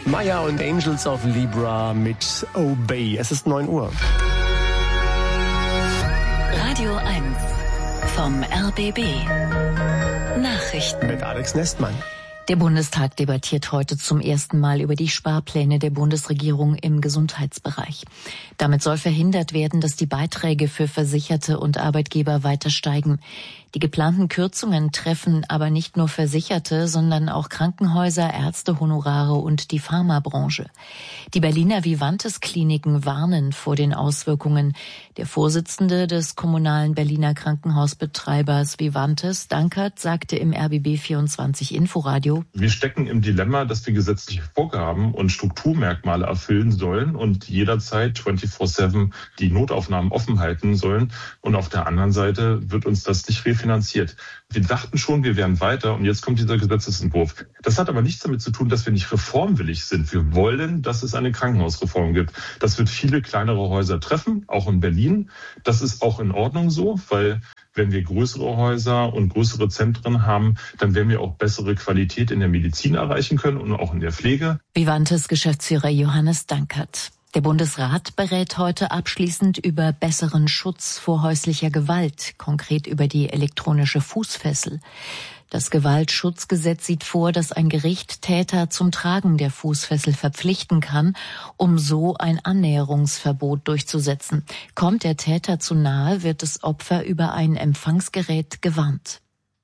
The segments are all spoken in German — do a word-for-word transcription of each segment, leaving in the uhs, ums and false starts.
Maya und Angels of Libra mit Obey. Es ist neun Uhr. Radio eins vom R B B. Nachrichten mit Alex Nestmann. Der Bundestag debattiert heute zum ersten Mal über die Sparpläne der Bundesregierung im Gesundheitsbereich. Damit soll verhindert werden, dass die Beiträge für Versicherte und Arbeitgeber weiter steigen. Die geplanten Kürzungen treffen aber nicht nur Versicherte, sondern auch Krankenhäuser, Ärzte, Honorare und die Pharmabranche. Die Berliner Vivantes-Kliniken warnen vor den Auswirkungen. Der Vorsitzende des kommunalen Berliner Krankenhausbetreibers Vivantes, Dankert, sagte im R B B vierundzwanzig Inforadio: Wir stecken im Dilemma, dass wir gesetzliche Vorgaben und Strukturmerkmale erfüllen sollen und jederzeit vierundzwanzig sieben die Notaufnahmen offen halten sollen. Und auf der anderen Seite wird uns das nicht refinanziert. Wir dachten schon, wir wären weiter und jetzt kommt dieser Gesetzesentwurf. Das hat aber nichts damit zu tun, dass wir nicht reformwillig sind. Wir wollen, dass es eine Krankenhausreform gibt. Das wird viele kleinere Häuser treffen, auch in Berlin. Das ist auch in Ordnung so, weil wenn wir größere Häuser und größere Zentren haben, dann werden wir auch bessere Qualität in der Medizin erreichen können und auch in der Pflege. Vivantes Geschäftsführer Johannes Dankert. Der Bundesrat berät heute abschließend über besseren Schutz vor häuslicher Gewalt, konkret über die elektronische Fußfessel. Das Gewaltschutzgesetz sieht vor, dass ein Gericht Täter zum Tragen der Fußfessel verpflichten kann, um so ein Annäherungsverbot durchzusetzen. Kommt der Täter zu nahe, wird das Opfer über ein Empfangsgerät gewarnt.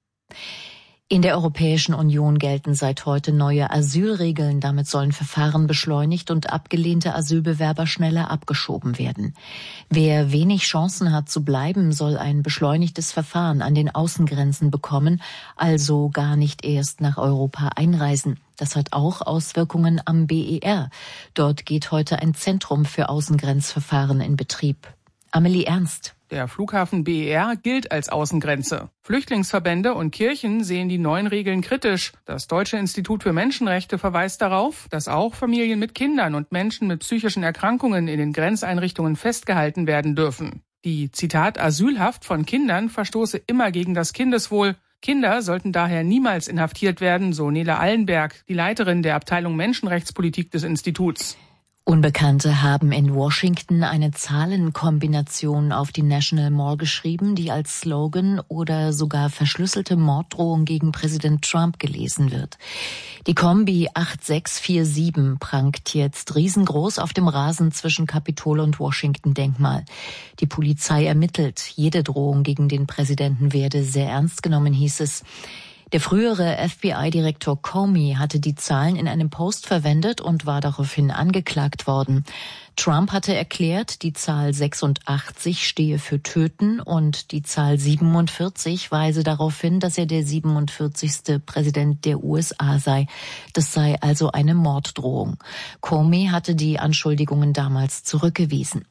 In der Europäischen Union gelten seit heute neue Asylregeln. Damit sollen Verfahren beschleunigt und abgelehnte Asylbewerber schneller abgeschoben werden. Wer wenig Chancen hat zu bleiben, soll ein beschleunigtes Verfahren an den Außengrenzen bekommen, also gar nicht erst nach Europa einreisen. Das hat auch Auswirkungen am B E R. Dort geht heute ein Zentrum für Außengrenzverfahren in Betrieb. Amelie Ernst. Der Flughafen B E R gilt als Außengrenze. Flüchtlingsverbände und Kirchen sehen die neuen Regeln kritisch. Das Deutsche Institut für Menschenrechte verweist darauf, dass auch Familien mit Kindern und Menschen mit psychischen Erkrankungen in den Grenzeinrichtungen festgehalten werden dürfen. Die, Zitat, Asylhaft von Kindern verstoße immer gegen das Kindeswohl. Kinder sollten daher niemals inhaftiert werden, so Nele Allenberg, die Leiterin der Abteilung Menschenrechtspolitik des Instituts. Unbekannte haben in Washington eine Zahlenkombination auf die National Mall geschrieben, die als Slogan oder sogar verschlüsselte Morddrohung gegen Präsident Trump gelesen wird. Die Kombi acht sechs vier sieben prangt jetzt riesengroß auf dem Rasen zwischen Kapitol und Washington-Denkmal. Die Polizei ermittelt. Jede Drohung gegen den Präsidenten werde sehr ernst genommen, hieß es. Der frühere F B I-Direktor Comey hatte die Zahlen in einem Post verwendet und war daraufhin angeklagt worden. Trump hatte erklärt, die Zahl sechsundachtzig stehe für Töten und die Zahl siebenundvierzig weise darauf hin, dass er der siebenundvierzigste Präsident der U S A sei. Das sei also eine Morddrohung. Comey hatte die Anschuldigungen damals zurückgewiesen.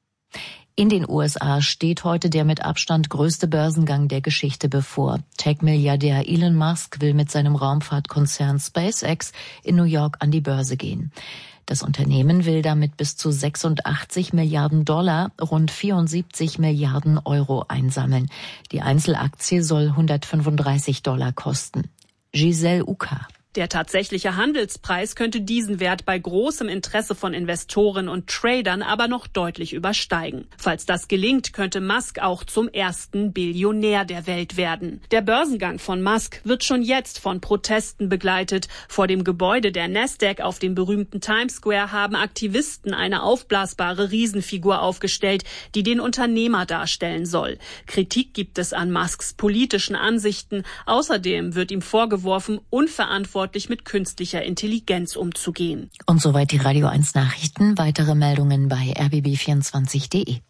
In den U S A steht heute der mit Abstand größte Börsengang der Geschichte bevor. Tech-Milliardär Elon Musk will mit seinem Raumfahrtkonzern SpaceX in New York an die Börse gehen. Das Unternehmen will damit bis zu sechsundachtzig Milliarden Dollar, rund vierundsiebzig Milliarden Euro einsammeln. Die Einzelaktie soll hundertfünfunddreißig Dollar kosten. Giselle Uka. Der tatsächliche Handelspreis könnte diesen Wert bei großem Interesse von Investoren und Tradern aber noch deutlich übersteigen. Falls das gelingt, könnte Musk auch zum ersten Billionär der Welt werden. Der Börsengang von Musk wird schon jetzt von Protesten begleitet. Vor dem Gebäude der Nasdaq auf dem berühmten Times Square haben Aktivisten eine aufblasbare Riesenfigur aufgestellt, die den Unternehmer darstellen soll. Kritik gibt es an Musks politischen Ansichten. Außerdem wird ihm vorgeworfen, unverantwortlich mit künstlicher Intelligenz umzugehen. Und soweit die Radio eins Nachrichten. Weitere Meldungen bei r b b vierundzwanzig punkt de.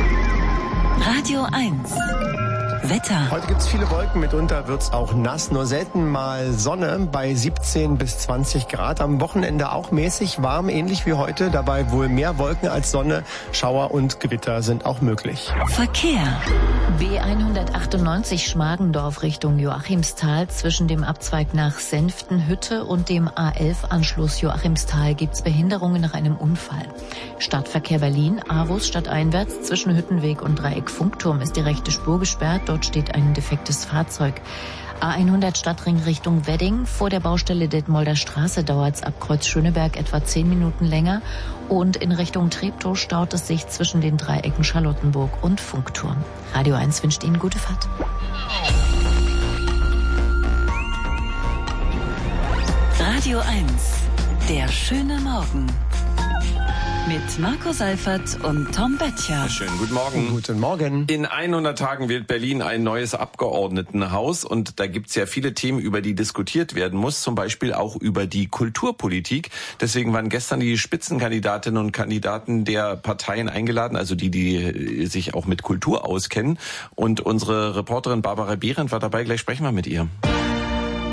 Radio eins Wetter. Heute gibt es viele Wolken, mitunter wird es auch nass, nur selten mal Sonne bei siebzehn bis zwanzig Grad. Am Wochenende auch mäßig warm, ähnlich wie heute, dabei wohl mehr Wolken als Sonne. Schauer und Gewitter sind auch möglich. Verkehr. B hundertachtundneunzig Schmargendorf Richtung Joachimsthal. Zwischen dem Abzweig nach Senftenhütte und dem A elf Anschluss Joachimsthal gibt's Behinderungen nach einem Unfall. Stadtverkehr Berlin, Avus stadteinwärts zwischen Hüttenweg und Dreieck Funkturm ist die rechte Spur gesperrt. Dort steht ein defektes Fahrzeug. A hundert Stadtring Richtung Wedding. Vor der Baustelle Detmolder Straße dauert es ab Kreuz Schöneberg etwa zehn Minuten länger. Und in Richtung Treptow staut es sich zwischen den Dreiecken Charlottenburg und Funkturm. Radio eins wünscht Ihnen gute Fahrt. Radio eins, der schöne Morgen. Mit Marco Seifert und Tom Böttcher. Schönen guten Morgen. Guten Morgen. In hundert Tagen wählt Berlin ein neues Abgeordnetenhaus und da gibt's ja viele Themen, über die diskutiert werden muss, zum Beispiel auch über die Kulturpolitik. Deswegen waren gestern die Spitzenkandidatinnen und Kandidaten der Parteien eingeladen, also die, die sich auch mit Kultur auskennen. Und unsere Reporterin Barbara Behrendt war dabei, gleich sprechen wir mit ihr.